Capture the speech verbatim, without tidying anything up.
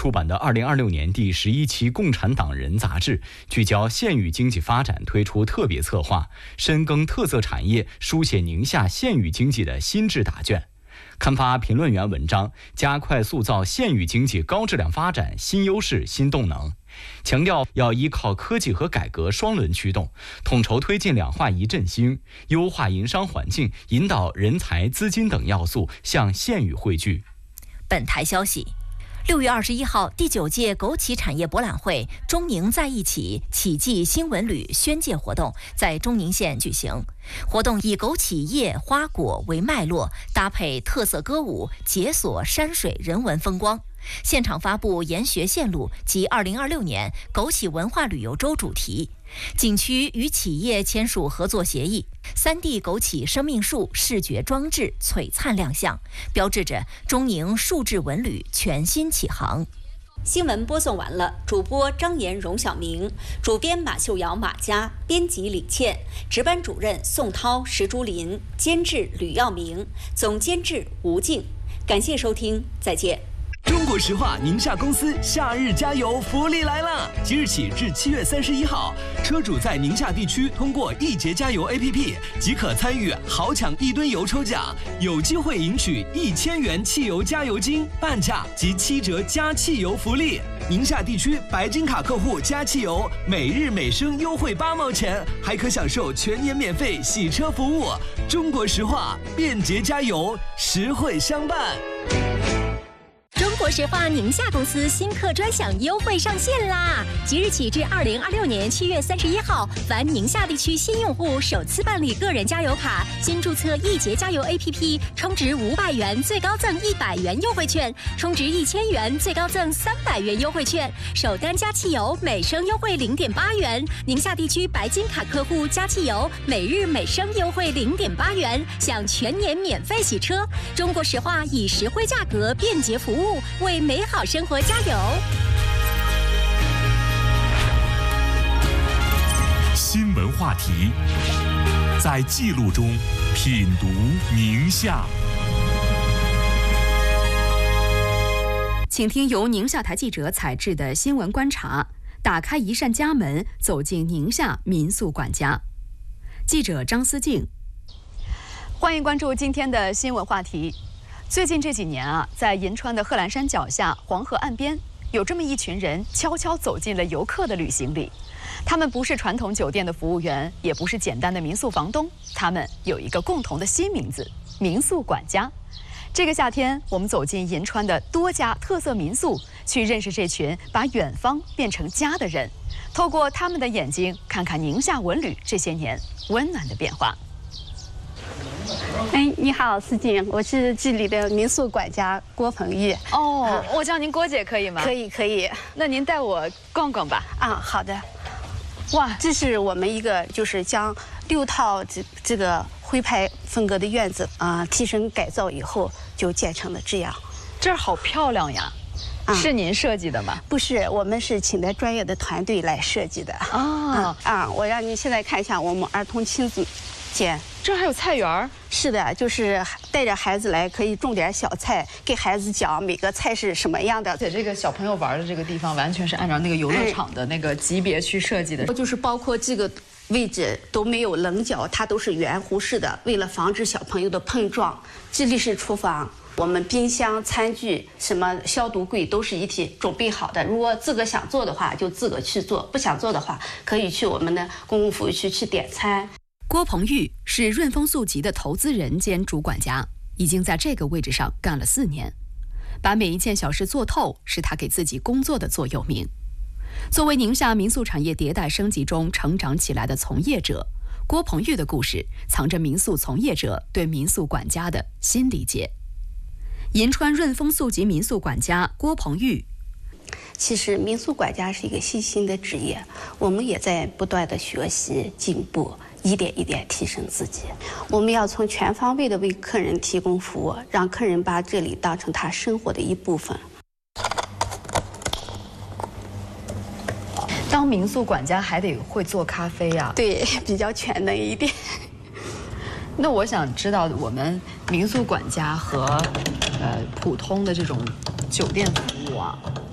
出版的二零二六年第十一期《共产党人》杂志，聚焦县域经济发展，推出特别策划，深耕特色产业，书写宁夏县域经济的新智答卷。刊发评论员文章，加快塑造县域经济高质量发展新优势新动能，强调要依靠科技和改革双轮驱动，统筹推进两化一振兴，优化营商环境，引导人才、资金等要素向县域汇聚。 本台消息，六月二十一号，第九届枸杞产业博览会中宁在一起启技新文旅宣介活动在中宁县举行。活动以枸杞叶、花果为脉络，搭配特色歌舞，解锁山水人文风光。现场发布研学线路及二零二六年枸杞文化旅游周主题。景区与企业签署合作协议，三 D 枸杞生命树视觉装置璀璨亮相，标志着中宁数字文旅全新启航。 新闻播送完了，主播张岩、荣晓明，主编马秀瑶、马佳，编辑李倩，值班主任宋涛、石竹林，监制吕耀明，总监制吴静。感谢收听，再见。 中国石化宁夏公司夏日加油福利来了！即日起至七月三十一号，车主在宁夏地区通过易捷加油 A P P 即可参与豪抢一吨油抽奖，有机会赢取一千元汽油加油金、半价及七折加汽油福利。宁夏地区白金卡客户加汽油，每日每升优惠八毛钱，还可享受全年免费洗车服务。中国石化，便捷加油，实惠相伴。 中国石化宁夏公司新客专享优惠上线啦！即日起至二零二六年七月三十一号，凡宁夏地区新用户首次办理个人加油卡，新注册易捷加油 A P P， 充值五百元最高赠一百元优惠券，充值一千元最高赠三百元优惠券，首单加汽油每升优惠零点八元。宁夏地区白金卡客户加汽油每日每升优惠零点八元，享全年免费洗车。中国石化以实惠价格、便捷服务，为美好生活加油！ 新闻话题，在记录中品读宁夏。 请听由宁夏台记者采制的新闻观察，打开一扇家门，走进宁夏民宿管家。记者张思静。欢迎关注今天的新闻话题。最近这几年啊，在银川的贺兰山脚下黄河岸边，有这么一群人悄悄走进了游客的旅行里。他们不是传统酒店的服务员，也不是简单的民宿房东，他们有一个共同的新名字——民宿管家。这个夏天，我们走进银川的多家特色民宿，去认识这群把远方变成家的人，透过他们的眼睛，看看宁夏文旅这些年温暖的变化。 哎，你好，思静，我是这里的民宿管家郭鹏玉。 哦，我叫您郭姐可以吗？ 可以，可以。 那您带我逛逛吧。 啊，好的。哇，这是我们一个就是将六套这这个徽派风格的院子啊、呃、提升改造以后就建成了这样。 这儿好漂亮呀！啊、是您设计的吗？ 不是，我们是请的专业的团队来设计的。 哦、 啊啊！我让你现在看一下我们儿童亲子间。 这还有菜园？ 是的，就是带着孩子来，可以种点小菜，给孩子讲每个菜是什么样的。 而且这个小朋友玩的这个地方，完全是按照那个游乐场的那个级别去设计的。 就是包括这个位置都没有棱角，它都是圆弧式的，为了防止小朋友的碰撞。这里是厨房，我们冰箱、餐具、什么消毒柜都是一体准备好的。如果自个想做的话，就自个去做；不想做的话，可以去我们的公共服务区去点餐。 郭鹏玉是润丰速集的投资人兼主管家，已经在这个位置上干了四年。把每一件小事做透，是他给自己工作的座右铭。作为宁夏民宿产业迭代升级中成长起来的从业者，郭鹏玉的故事藏着民宿从业者对民宿管家的新理解。银川润丰速集民宿管家郭鹏玉。 其实民宿管家是一个新兴的职业，我们也在不断的学习进步，一点一点提升自己。我们要从全方位的为客人提供服务，让客人把这里当成他生活的一部分。 当民宿管家还得会做咖啡呀、啊？ 对，比较全能一点。 那我想知道，我们民宿管家和呃普通的这种酒店服务啊，